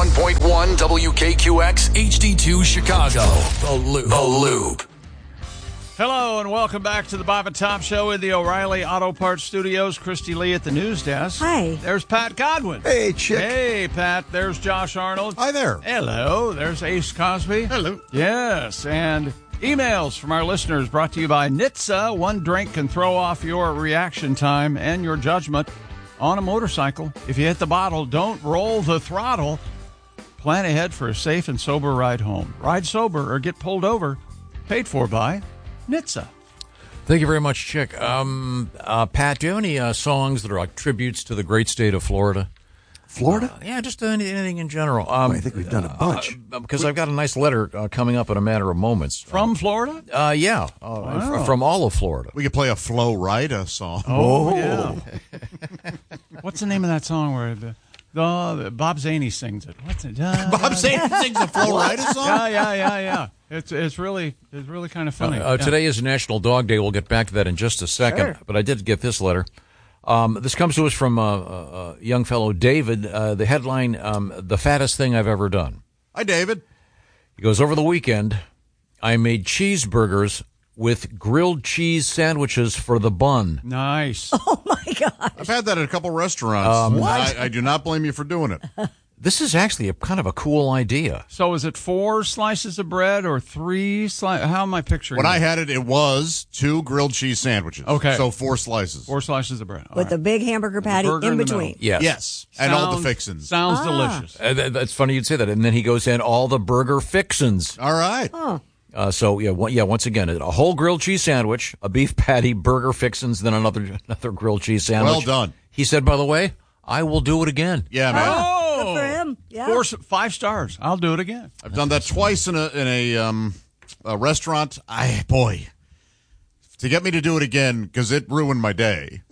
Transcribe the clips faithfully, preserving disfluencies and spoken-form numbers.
one oh one point one W K Q X H D two Chicago. The Loop. The Loop. Hello and welcome back to the Bob and Tom Show in the O'Reilly Auto Parts Studios. Christy Lee at the news desk. Hi. There's Pat Godwin. Hey, chick. Hey, Pat. There's Josh Arnold. Hi there. Hello. There's Ace Cosby. Hello. Yes, and emails from our listeners brought to you by N H T S A. One drink can throw off your reaction time and your judgment on a motorcycle. If you hit the bottle, don't roll the throttle. Plan ahead for a safe and sober ride home. Ride sober or get pulled over. Paid for by N H T S A. Thank you very much, Chick. Um, uh, Pat, do you have any uh, songs that are like tributes to the great state of Florida? Florida? Uh, yeah, just any, anything in general. Um, oh, I think we've done a bunch. Uh, because I've got a nice letter uh, coming up in a matter of moments. From Florida? Uh, yeah, uh, Wow. f- from all of Florida. We could play a Flo Rida song. Oh, yeah. What's the name of that song where the, the, the Bob Zaney sings it? What's it? Uh, Bob Zaney sings a Flo Rida song? Yeah, yeah, yeah, yeah. It's it's really it's really kind of funny. Uh, uh, Yeah. Today is National Dog Day. We'll get back to that in just a second. Sure. But I did get this letter. Um, this comes to us from a uh, uh, young fellow, David. Uh, the headline, um, the fattest thing I've ever done. Hi, David. He goes, over the weekend, I made cheeseburgers with grilled cheese sandwiches for the bun. Nice. Oh, my God. I've had that at a couple restaurants. Um, I, I do not blame you for doing it. This is actually a kind of a cool idea. So is it four slices of bread or three slices? How am I picturing When it? I had it, it was two grilled cheese sandwiches. Okay. So four slices. Four slices of bread. All With right. the big hamburger patty Burger in in the between. middle. Yes. Yes. And all the Sounds- fixins. Sounds Ah. delicious. Uh, that, that's funny you'd say that. And then he goes in all the burger fixins. All right. Oh, Uh, so, yeah, one, yeah. Once again, a whole grilled cheese sandwich, a beef patty, burger fixins, then another another grilled cheese sandwich. Well done. He said, by the way, I will do it again. Yeah, man. Oh, good for him. Yeah. Four, five stars. I'll do it again. I've done that twice in a in a um a restaurant. I boy, to get me to do it again because it ruined my day.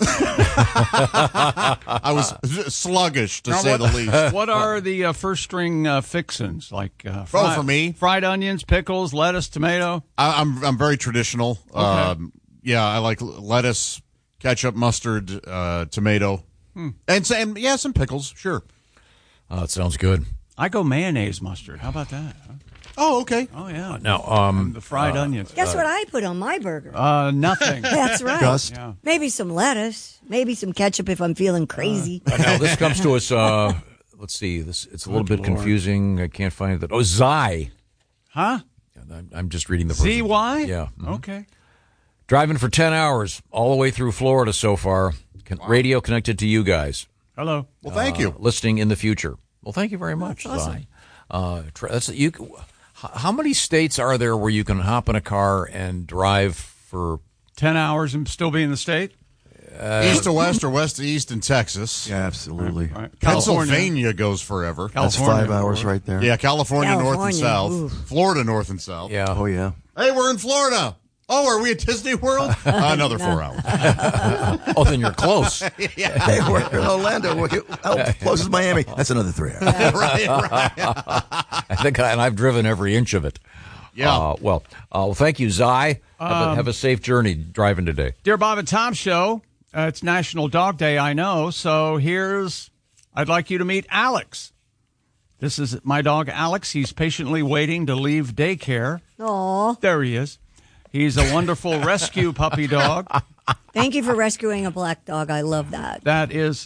I was sluggish to Now, say what, the least. What are the uh, first string uh, fixins like? Uh, Oh, for me? fried onions, pickles, lettuce, tomato. I, I'm I'm very traditional. Um, yeah, I like lettuce, ketchup, mustard, uh, tomato, Hmm. and s- and yeah, some pickles. Sure. Oh, it sounds good. I go mayonnaise mustard. How about that? huh? Oh, okay. Oh yeah. Now, um, the fried onions. Guess what I put on my burger? Uh, nothing. That's right. Dust. Yeah. Maybe some lettuce. Maybe some ketchup if I'm feeling crazy. now this comes to us. Uh, let's see. This it's a little Good bit Lord. confusing. I can't find it. Oh, Zy. Huh? I'm, I'm just reading the person. Z Y? Yeah. mhm. Okay. Driving for ten hours all the way through Florida so far. Con- Radio connected to you guys. Hello. Well, thank Uh, you. listening in the future. Well, thank you very much, Zy. Uh, tra- that's you. h- How many states are there where you can hop in a car and drive for? Ten hours and still be in the state? East to west or west to east in Texas. Yeah, absolutely. All right. Pennsylvania goes forever. That's California. five hours right there. Yeah, California, north and California, south. oof. Florida, north and south. Yeah. Oh, yeah. Hey, we're in Florida. Oh, are we at Disney World? Uh, another four hours. Oh, then you're close. Hey, we're in Orlando. We're oh, close as Miami. That's another three hours. right, right. I think, I, and I've driven every inch of it. Yeah. Uh, well, uh, well, thank you, Zy. Have, a, have a safe journey driving today. Dear Bob and Tom Show, uh, it's National Dog Day, I know. So here's, I'd like you to meet Alex. This is my dog, Alex. He's patiently waiting to leave daycare. Aw. There he is. He's a wonderful rescue puppy dog. Thank you for rescuing a black dog. I love that. That is,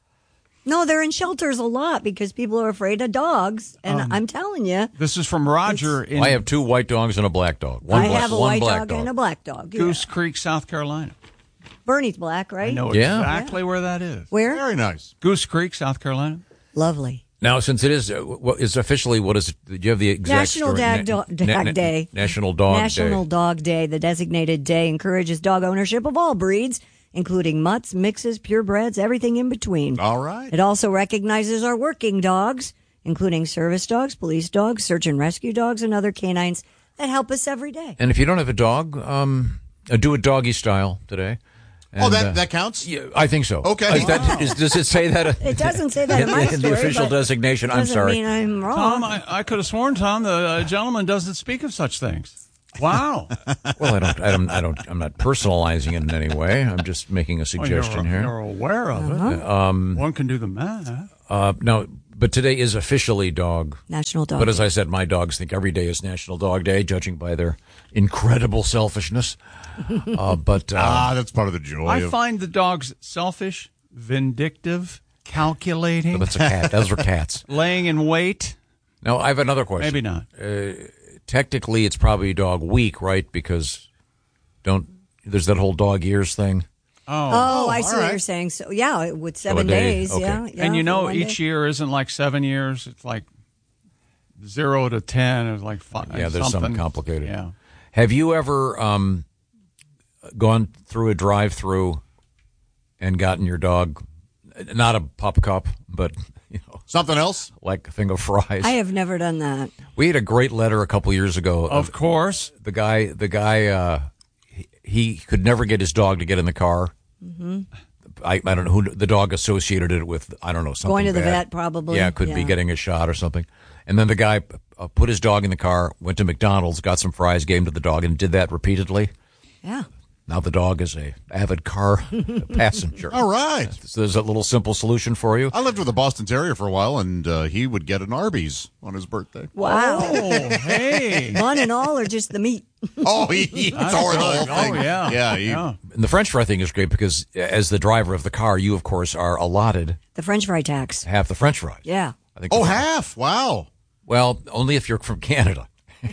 No, they're in shelters a lot because people are afraid of dogs. And Um, I'm telling you, this is from Roger in I have two white dogs and a black dog. One I black, have a one white black dog, and a black dog. Yeah. Goose Creek, South Carolina. Bernie's black, right? I know Yeah. exactly where that is. Where? Very nice. Goose Creek, South Carolina. Lovely. Now, since it is, uh, what is officially, what is it? Do you have the exact National story? Dag, Na- Do- na- Dag na- Day. National Dog National Day. Dog Day. The designated day encourages dog ownership of all breeds, including mutts, mixes, purebreds, everything in between. All right. It also recognizes our working dogs, including service dogs, police dogs, search and rescue dogs, and other canines that help us every day. And if you don't have a dog, um, uh, do it doggy style today. oh, And, that, uh, that counts? yeah, I think so. Okay. Is that, Wow. is, does it say that? uh, It doesn't say that in my the story, official but designation. I'm Doesn't sorry. mean I'm wrong. Tom, I, I could have sworn, Tom, the uh, gentleman doesn't speak of such things. Wow. Well, I don't, I don't, I don't, I'm not personalizing it in any way. I'm just making a Well, suggestion you're, here. You're aware of it. Um, One can do the math. Uh, now, but today is officially dog. National Dog But as Day. I said, my dogs think every day is National Dog Day, judging by their incredible selfishness. Uh, but uh, Ah, that's part of the joy. I of, find the dogs selfish, vindictive, calculating, that's a cat. Those are cats. laying in wait. Now, I have another question. Maybe not. Uh, technically, it's probably Dog Week, right? Because don't there's that whole dog ears thing. Oh, I all see what right. you're saying. So, yeah, with seven day, days. okay. Yeah, yeah. And you for know, one each day. year isn't like seven years. It's like zero to ten. It's like five. Yeah, there's something something complicated. Yeah. Have you ever um, gone through a drive-through and gotten your dog, not a pup cup, but you know, something else? like a thing of fries? I have never done that. We had a great letter a couple years ago. Of course. the guy, the guy, uh, he, he could never get his dog to get in the car. Mm-hmm. I, I don't know who the dog associated it with. I don't know something. Going to the bad. vet, probably. Yeah, could be Yeah. getting a shot or something. And then the guy uh, put his dog in the car, went to McDonald's, got some fries, gave them to the dog, and did that repeatedly. Yeah. Now the dog is a avid car passenger. All right. So there's a little simple solution for you. I lived with a Boston Terrier for a while, and uh, he would get an Arby's on his birthday. Wow. Oh, hey. Bun and all, or just the meat? Oh, he, he tore the whole Oh, thing. yeah. Yeah, he, Yeah. And the French fry thing is great because as the driver of the car, you, of course, are allotted The French fry tax. half the French fries. Yeah. I think Oh, the- half. Wow. Well, only if you're from Canada.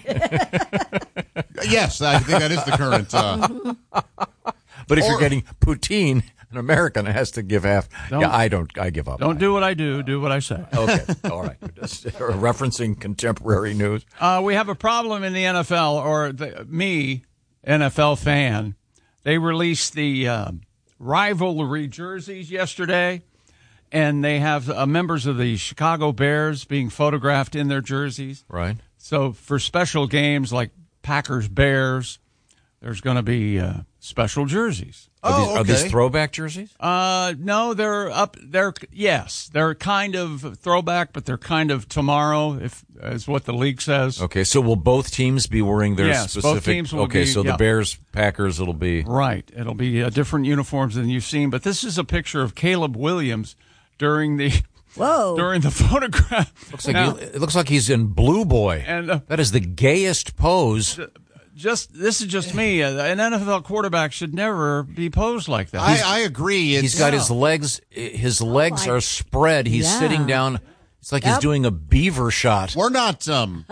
Yes, I think that is the current. Uh, But if Or- you're getting poutine, an American has to give half. Don't- yeah, I don't. I give up. Don't do what I do. Do what I say. Okay, all right. Just referencing contemporary news. Uh, we have a problem in the N F L, or the, me, N F L fan. They released the uh, rivalry jerseys yesterday, and they have uh, members of the Chicago Bears being photographed in their jerseys. Right. So for special games like Packers Bears, there's going to be uh, special jerseys. Are, these, Oh, are these okay. throwback jerseys? Uh, no, they're up. They're yes, they're kind of throwback, but they're kind of tomorrow, if is what the league says. Okay, so will both teams be wearing their Yes, both specific? teams will okay, be- so yeah. the Bears, Packers, it'll be. Right. It'll be uh, different uniforms than you've seen, but this is a picture of Caleb Williams during the Whoa. during the photograph. Looks like Now, he, it looks like he's in Blue Boy, And, uh, that is the gayest pose. just this is just me. Uh, An N F L quarterback should never be posed like that. I, I agree. It's, He's got his legs. His legs my- are spread. He's Yeah. sitting down. It's like he's Yep. doing a beaver shot. We're not. Um,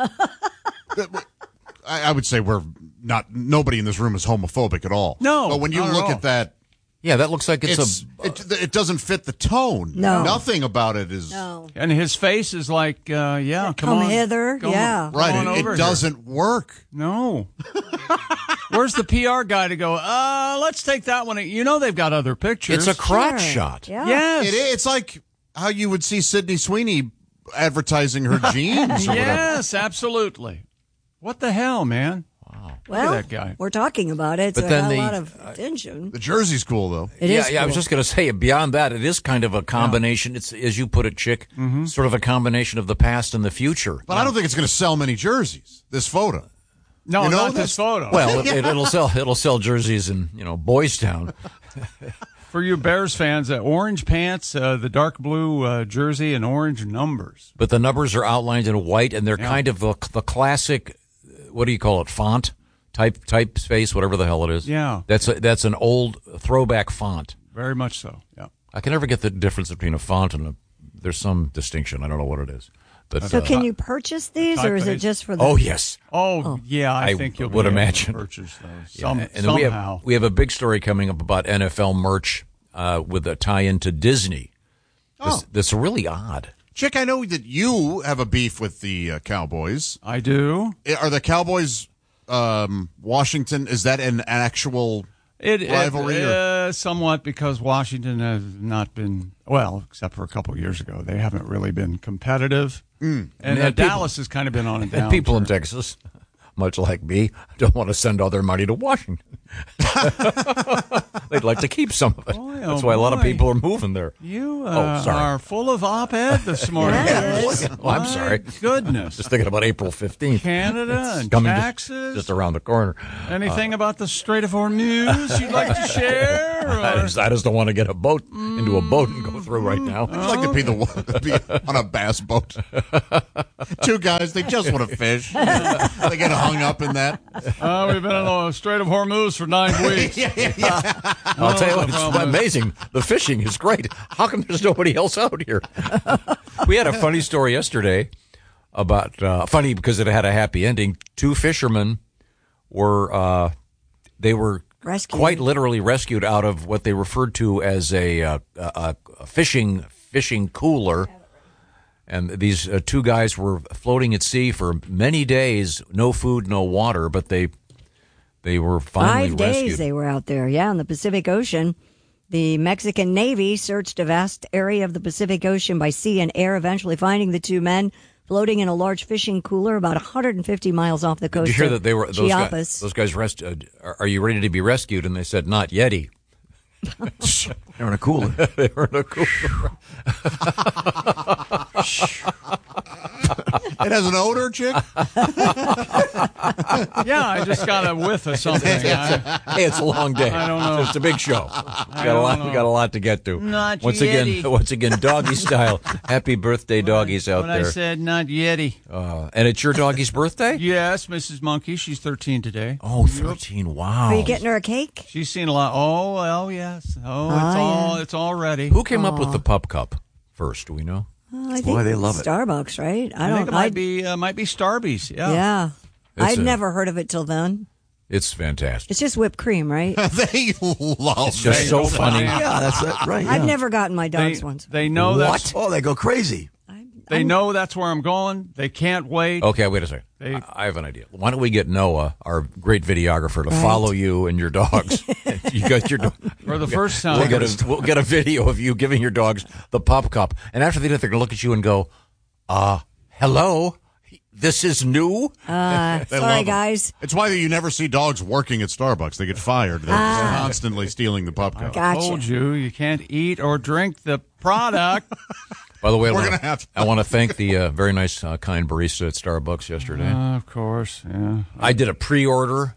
I, I would say we're not. Nobody in this room is homophobic at all. No, but when you not at look all. at that, Yeah, that looks like it's, it's, a. it, it doesn't fit the tone. No. Nothing about it is No. and his face is like, uh, yeah, come, Come on, hither, Come yeah. on, right. come on It, over it here. doesn't work. No. Where's the P R guy to go? Uh, let's take that one. You know they've got other pictures. It's a crotch Sure. shot. Yeah. yes. It, it's like how you would see Sydney Sweeney advertising her jeans or whatever. Yes, absolutely. What the hell, man? Well, that guy. we're talking about it, so But it then got the- a lot of attention. The jersey's cool though. It yeah, is yeah. I was cool. just going to say, beyond that, it is kind of a combination. It's, as you put it, Chick, Mm-hmm. sort of a combination of the past and the future. But I don't think it's going to sell many jerseys. This photo. No, You know, not this that's- photo. Well, it, it'll sell. It'll sell jerseys in you know Boys Town. For you Bears fans, uh, orange pants, uh, the dark blue uh, jersey, and orange numbers. But the numbers are outlined in white, and they're Yeah. kind of the, the classic. What do you call it? Font type typeface, whatever the hell it is. Yeah. that's a, that's an old throwback font. Very much so. Yeah. I can never get the difference between a font and a. There's some distinction. I don't know what it is. But So uh, can you purchase these, or is it typeface. just for the? Oh yes. Oh, yeah. I, I think you'll would be able to imagine. purchase those Yeah, some, and then we somehow. have we have a big story coming up about N F L merch uh, with a tie-in to Disney. This, Oh. that's really odd. Chick, I know that you have a beef with the uh, Cowboys. I do. Are the Cowboys um, Washington? Is that an actual It, it rivalry? or- uh, somewhat because Washington has not been well, except for a couple of years ago. They haven't really been competitive, and, And uh, people- Dallas has kind of been on a down. And people in Texas, much like me, don't want to send all their money to Washington. They'd like to keep some of it. Boy, That's oh why a lot of boy. people are moving there. You uh, Oh, sorry. are full of op-ed this morning. Yes. Oh, I'm My sorry. Goodness. Just thinking about April fifteenth. Canada and Coming just- taxes. just around the corner. Anything about the Strait of Hormuz you'd like to share? I Or? just, I just don't want to get a boat into a boat and go through through right now. I'd like to be the one to be on a bass boat. Two guys, they just want to fish. They get hung up in that. Uh, we've been in the Strait of Hormuz for nine weeks. yeah, yeah, yeah. I'll tell you what, the it's problem is- amazing. The fishing is great. How come there's nobody else out here? We had a funny story yesterday about, uh, funny because it had a happy ending. Two fishermen were, uh, they were Rescued. quite literally rescued out of what they referred to as a, uh, a, a fishing fishing cooler. And these uh, two guys were floating at sea for many days, no food, no water, but they they were finally Five days rescued. they were out there, yeah, in the Pacific Ocean. The Mexican Navy searched a vast area of the Pacific Ocean by sea and air, eventually finding the two men floating in a large fishing cooler about one hundred fifty miles off the coast Did you hear of that they were those guys? Chiapas. Those guys rest, uh, are, are you ready to be rescued? And they said, "Not yeti." They're in a cooler. They were in a cooler. It has an odor, chick? Yeah, I just got a whiff of something. I, Hey, it's a long day. I don't know. It's a big show. We got a don't lot. know. We got a lot to get to. Not once Yeti. again, once again, doggy style. Happy birthday, doggies out when I there. said not Yeti. Uh, and it's your doggy's birthday. Yes, Missus Monkey. She's thirteen today. Oh, thirteen. Wow. Are you getting her a cake? She's seen a lot. Oh, well, yes. Oh, Oh, it's all yeah. it's all ready. Who came up with the pup cup first? Do we know? Oh, I why they love it. Starbucks, right? I I don't. think it might I'd- be uh, might be Starbucks. Yeah. Yeah, It's I'd a- never heard of it till then. It's fantastic. It's just whipped cream, right? They love It's just so funny. Yeah, that's that, right. I've yeah. never gotten my They, dogs once. they know that's Oh, they go crazy. they know that's where I'm going. They can't wait. Okay, wait a second. They- I, I have an idea. Why don't we get Noah, our great videographer, to follow you and your dogs? You got your dog. For the first We'll time. get a we'll get a video of you giving your dogs the pup cup, and after they do, they're going to look at you and go, "Uh, hello, this is new." Uh, They sorry, love 'em. guys. It's why you never see dogs working at Starbucks. They get fired. They're constantly stealing the pup cup. Gotcha. Told you you can't eat or drink the product. By the way, I We're wanna- gonna have to- I want to thank the uh, very nice, uh, kind barista at Starbucks yesterday. Uh, of course. Yeah. I did a pre-order.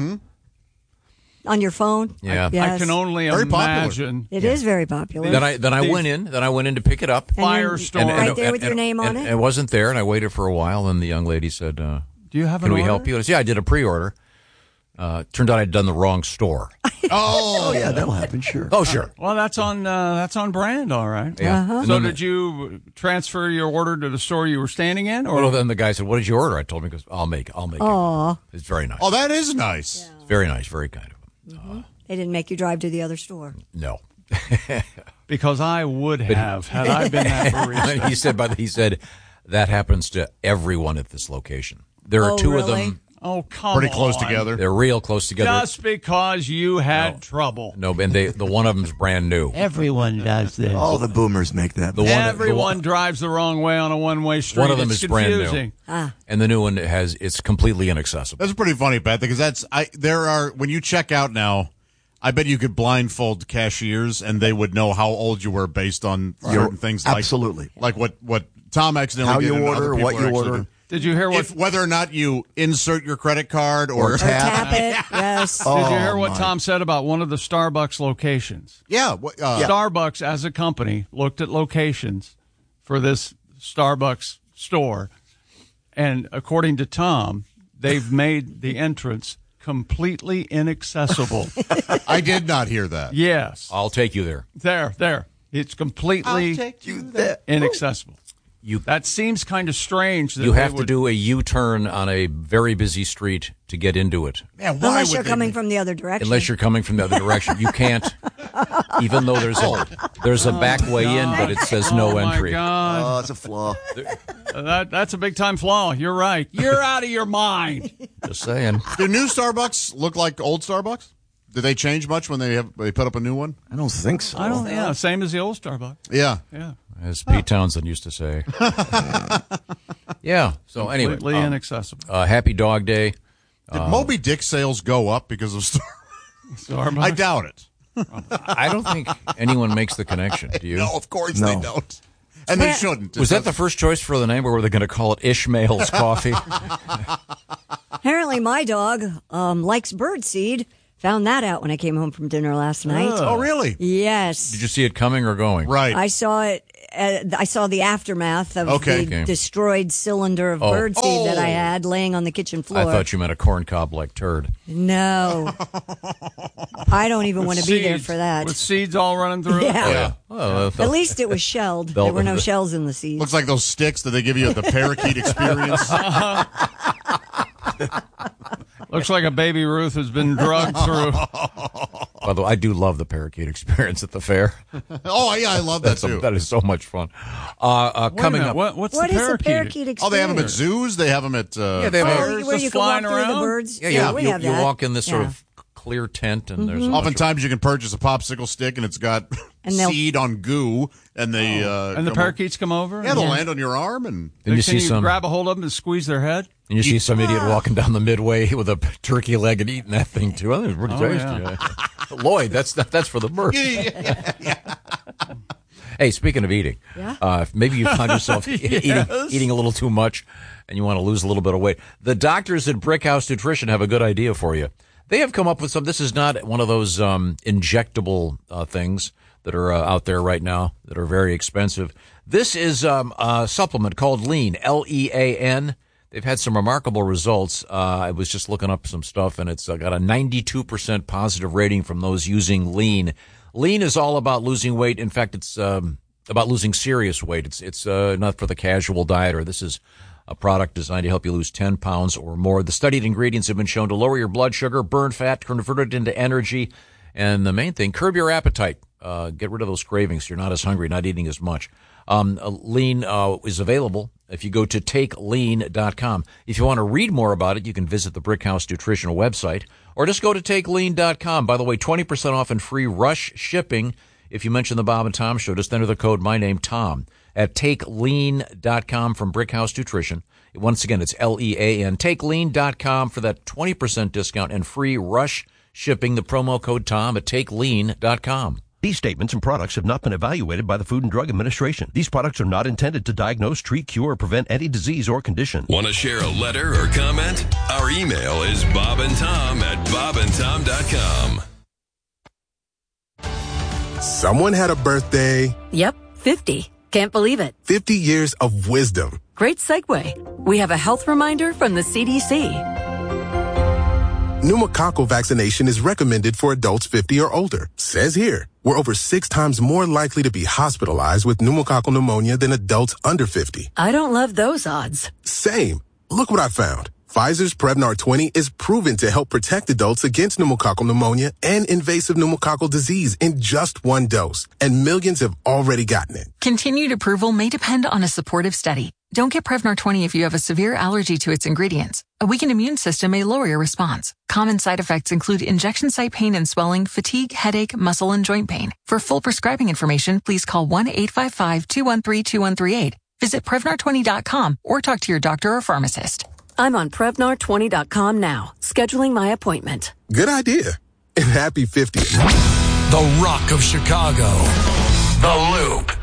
On your phone? Yeah. Yes. I can only Very popular. imagine. It is very popular. Then I then I The- went in. Then I went in to pick it up. And then- Firestorm. Right there with your name on and it? It wasn't there, and I waited for a while. And the young lady said, uh, Do you have "Can an we order? help you?" I said, "Yeah, I did a pre-order." Uh, turned out I'd done the wrong store. Oh, Oh, yeah, that'll happen, sure. Oh, sure. Well, that's on uh, that's on brand, all right. Yeah. Uh-huh. And So then did you transfer your order to the store you were standing in, or Well, then the guy said, "What did you order?" I told him, "He goes, I'll make, I'll make Aw. it." It's very nice. oh, that is nice. It's very nice, very kind of him. They didn't make you drive to the other store. No, because I would have had I been that barista. he said, but he said that happens to everyone at this location. There are Oh, two of really? them. Oh, come Pretty close on. together. They're real close together. Just because you had trouble. No, and they the one of them's brand new. Everyone does this. All the boomers make that. The one, Everyone the one, drives the wrong way on a one-way street. one of them It's is brand confusing. new, and the new one has it's completely inaccessible. That's pretty funny, Pat, because that's I. There are when you check out now, I bet you could blindfold cashiers and they would know how old you were based on certain You're- things. Like, absolutely. like what what Tom accidentally How did you and other order, people what are you actually order. doing. Did you hear what? If whether or not you insert your credit card or, Or Or tap. tap it. Yes. did you hear Oh, what my. Tom said about one of the Starbucks locations? yeah, what, uh, Starbucks, as a company, looked at locations for this Starbucks store, and according to Tom, they've made the entrance completely inaccessible. I did not hear that. Yes, I'll take you there. there, there. It's completely You that. inaccessible. You That seems kind of strange. That you they have to would- do a U-turn on a very busy street to get into it. Man, why Unless would you're they- coming from the other direction. Unless you're coming from the other direction, you can't. Even though there's a there's a back way in, but it says no oh entry. My God. Oh, it's a flaw. That, that's a big time flaw. You're right. You're out of your mind. Just saying. Do new Starbucks look like old Starbucks? Did they change much when they have they put up a new one? I don't think so. I don't. Yeah, same as the old Starbucks. Yeah. Yeah, As Pete Townsend used to say. Yeah. So anyway, completely um, inaccessible. uh, happy Dog Day. Did Moby Dick sales go up because of Star? Starbucks. I doubt it. I don't think anyone makes the connection. Do you? No, of course No. they don't, and they Yeah. shouldn't. Was that the first choice for the name, or were they going to call it Ishmael's Coffee? Apparently, my dog um, likes birdseed. Found that out when I came home from dinner last night. Oh, really? Yes. Did you see it coming or going? Right. I saw it. Uh, I saw the aftermath of Okay. the Okay. destroyed cylinder of Oh. birdseed that I Oh. had laying on the kitchen floor. I thought you meant a corn cob like turd. No. I don't even want to be there Seeds. for that. With seeds all running through it? Yeah. Oh, yeah. Oh, uh, At least it was shelled. They'll- There were no shells in the seeds. Looks like those sticks that they give you at the Parakeet Experience. Looks like a baby Ruth has been drugged through. By the way, I do love the Parakeet Experience at the fair. Oh, yeah, I love that, That's too. a, that is so much fun. Uh, uh, Wait a coming minute, up. What, what's What the is parakeet? the parakeet experience? Oh, they have them at zoos? They have them at... Uh, Yeah, they have Oh, Birds where you just can walk flying through the around? birds? Yeah, Yeah, you, we you, have you that. walk in this sort Yeah. of clear tent, and there's a bunch of- Oftentimes you can purchase a popsicle stick, and it's got And they'll- seed on goo, and they... Uh, And the come- parakeets come over? Yeah, they'll Yeah. land on your arm, and... Then you Can see you some, grab a hold of them and squeeze their head? and you see some idiot walking down the midway with a turkey leg and eating that thing too. I think it's pretty Oh, tasty. Lloyd, that's that's for the birds. Hey, speaking of eating, Yeah? uh, maybe you found yourself e- eating Yes. eating a little too much, and you want to lose a little bit of weight. The doctors at Brickhouse Nutrition have a good idea for you. They have come up with some. This is not one of those um, injectable uh, things that are uh, out there right now that are very expensive. This is um, a supplement called Lean, L E A N. They've had some remarkable results. Uh, I was just looking up some stuff, and it's uh, got a ninety-two percent positive rating from those using Lean. Lean is all about losing weight. In fact, it's um, about losing serious weight. It's it's uh, not for the casual dieter. This is a product designed to help you lose ten pounds or more. The studied ingredients have been shown to lower your blood sugar, burn fat, convert it into energy, and the main thing, curb your appetite. Uh, get rid of those cravings so you're not as hungry, not eating as much. Um, uh, Lean uh, is available if you go to take lean dot com. If you want to read more about it, you can visit the Brickhouse Nutrition website or just go to take lean dot com. By the way, twenty percent off and free rush shipping if you mention the Bob and Tom Show. Just enter the code my name Tom at take lean dot com from Brickhouse Nutrition. Once again, it's L E A N. take lean dot com for that twenty percent discount and free rush shipping. The promo code Tom at take lean dot com. These statements and products have not been evaluated by the Food and Drug Administration. These products are not intended to diagnose, treat, cure, or prevent any disease or condition. Want to share a letter or comment? Our email is bob and tom at bob and tom dot com. Someone had a birthday. Yep, fifty. Can't believe it. fifty years of wisdom. Great segue. We have a health reminder from the C D C. Pneumococcal vaccination is recommended for adults fifty or older. Says here, we're over six times more likely to be hospitalized with pneumococcal pneumonia than adults under fifty. I don't love those odds. Same. Look what I found. Pfizer's Prevnar twenty is proven to help protect adults against pneumococcal pneumonia and invasive pneumococcal disease in just one dose. And millions have already gotten it. Continued approval may depend on a supportive study. Don't get Prevnar twenty if you have a severe allergy to its ingredients. A weakened immune system may lower your response. Common side effects include injection site pain and swelling, fatigue, headache, muscle, and joint pain. For full prescribing information, please call one eight five five, two one three, two one three eight. Visit Prevnar twenty dot com or talk to your doctor or pharmacist. I'm on Prevnar twenty dot com now, scheduling my appointment. Good idea. And happy fiftieth. The Rock of Chicago. The Loop.